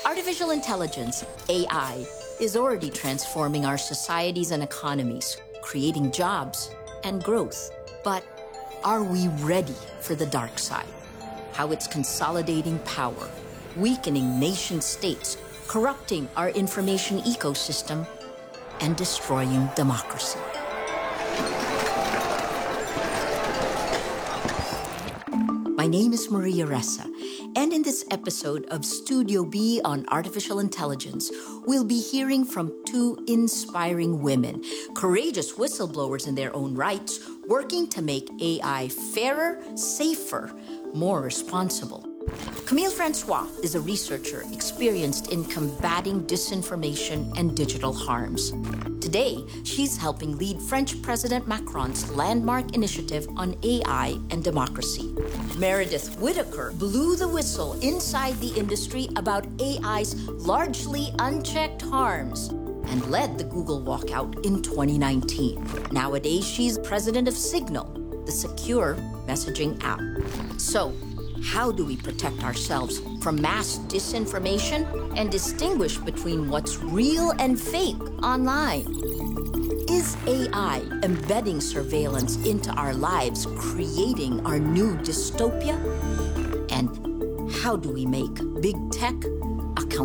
Artificial intelligence, AI, is already transforming our societies and economies, creating jobs and growth. But are we ready for the dark side? How it's consolidating power, weakening nation states, corrupting our information ecosystem, and destroying democracy. My name is Maria Ressa, and in this episode of Studio B on artificial intelligence, we'll be hearing from two inspiring women, courageous whistleblowers in their own rights, working to make AI fairer, safer, more responsible. Camille Francois is a researcher experienced in combating disinformation and digital harms. Today, she's helping lead French President Macron's landmark initiative on AI and democracy. Meredith Whittaker blew the whistle inside the industry about AI's largely unchecked harms and led the Google walkout in 2019. Nowadays, she's president of Signal, the secure messaging app. So, how do we protect ourselves from mass disinformation and distinguish between what's real and fake online? Is AI embedding surveillance into our lives, creating our new dystopia? And how do we make big tech